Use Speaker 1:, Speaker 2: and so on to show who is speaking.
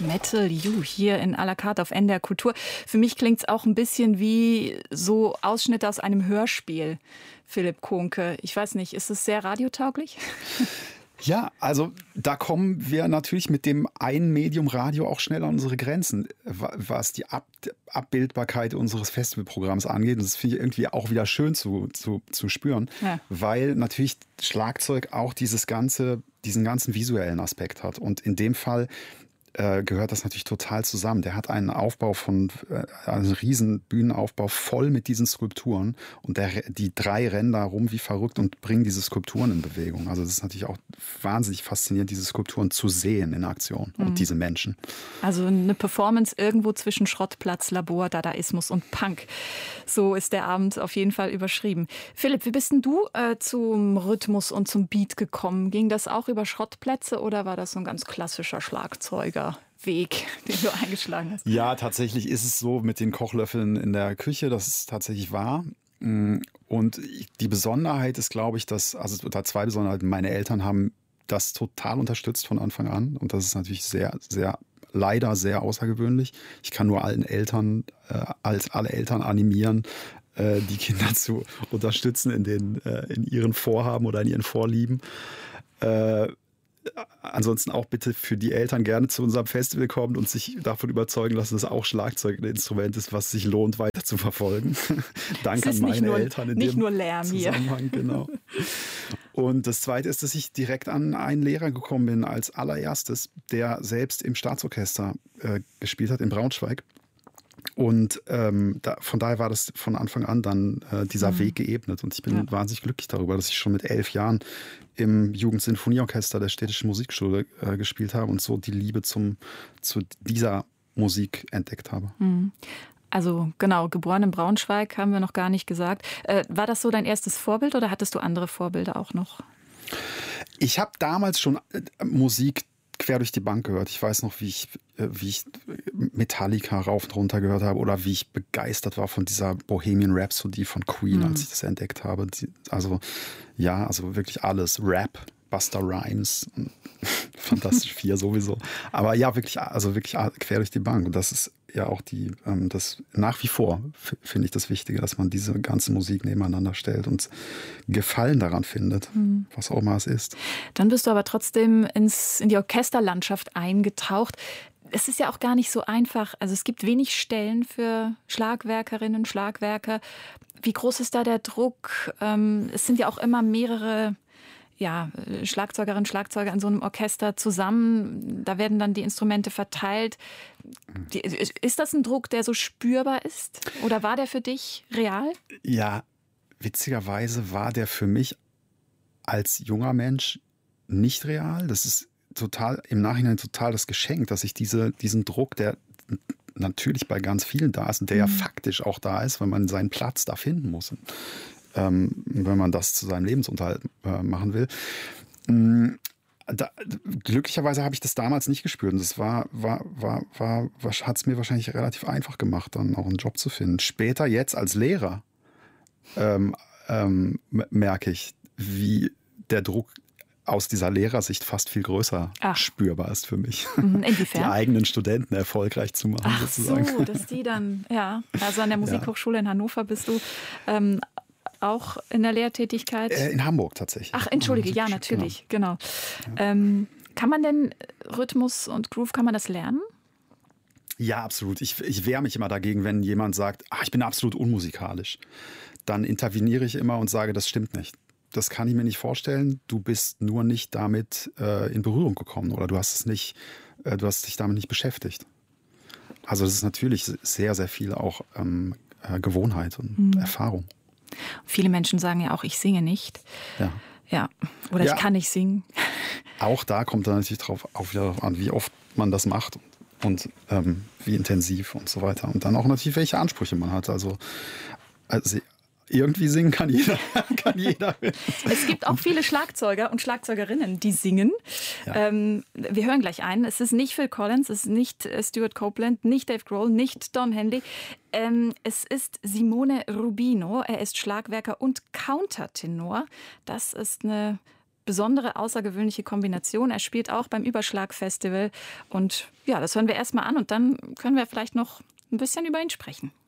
Speaker 1: Metal You hier in à la carte auf NDR Kultur. Für mich klingt es auch ein bisschen wie so Ausschnitte aus einem Hörspiel, Philipp Kuhnke. Ich weiß nicht, ist es sehr radiotauglich?
Speaker 2: Ja, also da kommen wir natürlich mit dem einen Medium Radio auch schnell an unsere Grenzen, was die Abbildbarkeit unseres Festivalprogramms angeht. Und das finde ich irgendwie auch wieder schön zu spüren, ja. Weil natürlich Schlagzeug auch diesen ganzen visuellen Aspekt hat. Und in dem Fall gehört das natürlich total zusammen. Der hat einen Aufbau einen riesen Bühnenaufbau voll mit diesen Skulpturen und die 3 rennen da rum wie verrückt und bringen diese Skulpturen in Bewegung. Also das ist natürlich auch wahnsinnig faszinierend, diese Skulpturen zu sehen in Aktion und diese Menschen. Also eine Performance irgendwo zwischen Schrottplatz, Labor, Dadaismus und Punk. So ist der Abend auf jeden Fall überschrieben. Philipp, wie bist denn du zum Rhythmus und zum Beat gekommen? Ging das auch über Schrottplätze oder war das so ein ganz klassischer Schlagzeuger? Weg, den du eingeschlagen hast. Ja, tatsächlich ist es so mit den Kochlöffeln in der Küche, das ist tatsächlich wahr. Und die Besonderheit ist, glaube ich, oder 2 Besonderheiten. Meine Eltern haben das total unterstützt von Anfang an. Und das ist natürlich leider sehr außergewöhnlich. Ich kann nur alle Eltern animieren, die Kinder zu unterstützen in ihren Vorhaben oder in ihren Vorlieben. Ansonsten auch bitte für die Eltern gerne zu unserem Festival kommen und sich davon überzeugen lassen, dass auch Schlagzeug ein Instrument ist, was sich lohnt, weiter zu verfolgen. Danke an meine Eltern in dem Zusammenhang. Genau. Und das Zweite ist, dass ich direkt an einen Lehrer gekommen bin als allererstes, der selbst im Staatsorchester gespielt hat in Braunschweig. Und von daher war das von Anfang an dann dieser Weg geebnet. Und ich bin wahnsinnig glücklich darüber, dass ich schon mit 11 Jahren im Jugendsinfonieorchester der Städtischen Musikschule gespielt habe und so die Liebe zu dieser Musik entdeckt habe. Also genau, geboren in Braunschweig, haben wir noch gar nicht gesagt. War das so dein erstes Vorbild oder hattest du andere Vorbilder auch noch? Ich habe damals schon Musik quer durch die Bank gehört. Ich weiß noch, wie ich Metallica rauf und runter gehört habe oder wie ich begeistert war von dieser Bohemian Rhapsody von Queen, als ich das entdeckt habe. Also wirklich alles. Rap, Busta Rhymes, Fantastisch 4 sowieso. Aber ja, wirklich quer durch die Bank. Und das ist ja auch das nach wie vor finde ich das Wichtige, dass man diese ganze Musik nebeneinander stellt und Gefallen daran findet, was auch immer es ist. Dann bist du aber trotzdem in die Orchesterlandschaft eingetaucht. Es ist ja auch gar nicht so einfach. Also es gibt wenig Stellen für Schlagwerkerinnen, Schlagwerker. Wie groß ist da der Druck? Es sind ja auch immer mehrere Schlagzeugerinnen, Schlagzeuger in so einem Orchester zusammen. Da werden dann die Instrumente verteilt. Ist das ein Druck, der so spürbar ist? Oder war der für dich real? Ja, witzigerweise war der für mich als junger Mensch nicht real. Das ist im Nachhinein total das Geschenk, dass ich diesen Druck, der natürlich bei ganz vielen da ist und der ja faktisch auch da ist, weil man seinen Platz da finden muss. Wenn man das zu seinem Lebensunterhalt machen will. Glücklicherweise habe ich das damals nicht gespürt. Und das hat es mir wahrscheinlich relativ einfach gemacht, dann auch einen Job zu finden. Später jetzt als Lehrer merke ich, wie der Druck aus dieser Lehrersicht fast viel größer spürbar ist für mich. Inwiefern? Die eigenen Studenten erfolgreich zu machen, sozusagen. Ach so, dass die dann, also an der Musikhochschule in Hannover bist du auch in der Lehrtätigkeit? In Hamburg tatsächlich. Ach, entschuldige, ja, natürlich, genau. Kann man denn Rhythmus und Groove, kann man das lernen? Ja, absolut. Ich wehre mich immer dagegen, wenn jemand sagt, ich bin absolut unmusikalisch. Dann interveniere ich immer und sage, das stimmt nicht. Das kann ich mir nicht vorstellen. Du bist nur nicht damit in Berührung gekommen oder du hast dich damit nicht beschäftigt. Also das ist natürlich sehr, sehr viel auch Gewohnheit und Erfahrung. Viele Menschen sagen ja auch, ich singe nicht. Ja. Oder ich kann nicht singen. Auch da kommt dann natürlich auch wieder darauf an, wie oft man das macht und wie intensiv und so weiter. Und dann auch natürlich, welche Ansprüche man hat. Also irgendwie singen kann jeder. Es gibt auch viele Schlagzeuger und Schlagzeugerinnen, die singen. Ja. Wir hören gleich einen. Es ist nicht Phil Collins, es ist nicht Stuart Copeland, nicht Dave Grohl, nicht Don Henley. Es ist Simone Rubino. Er ist Schlagwerker und Countertenor. Das ist eine
Speaker 1: besondere, außergewöhnliche Kombination. Er spielt auch beim Überschlag-Festival. Und ja, das hören wir erstmal an und dann können wir vielleicht noch ein bisschen über ihn sprechen.